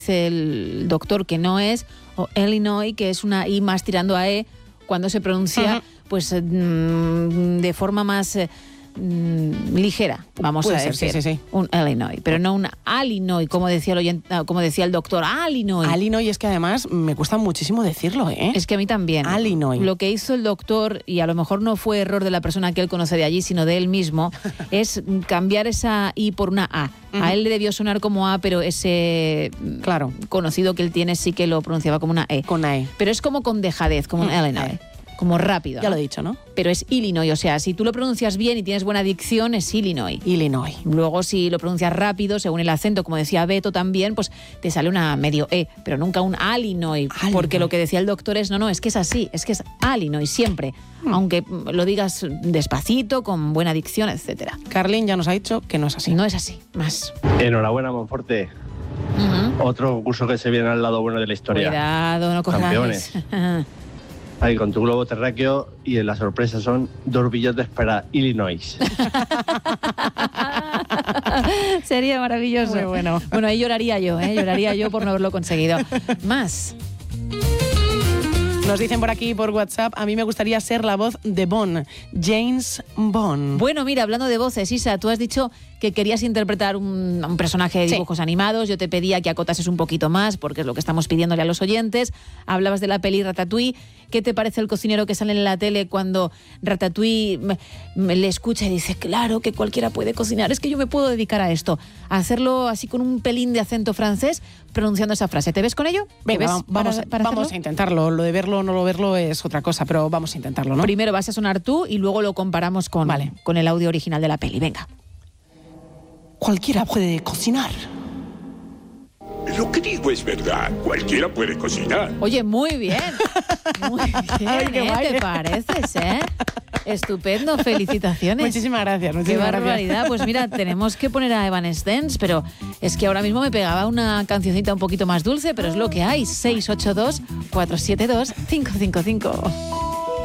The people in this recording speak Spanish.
dice el doctor que no es, o Illinois, que es una I más tirando a E, cuando se pronuncia pues de forma más ligera, vamos a decir. Sí. Un Illinois, pero no un Illinois, como decía el doctor. Illinois. Illinois, es que además me cuesta muchísimo decirlo, ¿eh? Es que a mí también. Illinois. Lo que hizo el doctor, y a lo mejor no fue error de la persona que él conoce de allí, sino de él mismo, es cambiar esa I por una A. A él le debió sonar como A, pero ese conocido que él tiene sí que lo pronunciaba como una E. Con una E. Pero es como con dejadez, como un Illinois. Como rápido. Ya lo he dicho, ¿no? Pero es Illinois, o sea, si tú lo pronuncias bien y tienes buena dicción, es Illinois. Illinois. Luego, si lo pronuncias rápido, según el acento, como decía Beto también, pues te sale una medio E, pero nunca un Illinois. Porque lo que decía el doctor es, no, es que es así, es que es Illinois siempre. Aunque lo digas despacito, con buena dicción, etcétera. Carlín ya nos ha dicho que no es así. No es así, más. Enhorabuena, Monforte. Otro concurso que se viene al lado bueno de la historia. Cuidado, no cojas. Campeones. Ahí con tu globo terráqueo, y en la sorpresa son 2 billotes para Illinois. Sería maravilloso. Muy bueno. Bueno, ahí lloraría yo por no haberlo conseguido. Más. Nos dicen por aquí, por WhatsApp, a mí me gustaría ser la voz de Bond, James Bond. Bueno, mira, hablando de voces, Isa, tú has dicho que querías interpretar un personaje de dibujos animados. Yo te pedía que acotases un poquito más, porque es lo que estamos pidiéndole a los oyentes. Hablabas de la peli Ratatouille. ¿Qué te parece el cocinero que sale en la tele cuando Ratatouille le escucha y dice, claro, que cualquiera puede cocinar, es que yo me puedo dedicar a esto? A hacerlo así con un pelín de acento francés, pronunciando esa frase. ¿Te ves con ello? Venga, vamos a intentarlo. Lo de verlo o no lo verlo es otra cosa, pero vamos a intentarlo, ¿no? Primero vas a sonar tú y luego lo comparamos con el audio original de la peli. Venga. Cualquiera puede cocinar. Lo que digo es verdad, cualquiera puede cocinar. Oye, muy bien. Muy bien, Ay, qué guay. ¿te pareces, Estupendo, felicitaciones. Muchísimas gracias. Qué barbaridad. Pues mira, tenemos que poner a Evanescence, pero es que ahora mismo me pegaba una cancioncita un poquito más dulce, pero es lo que hay. 682-472-555.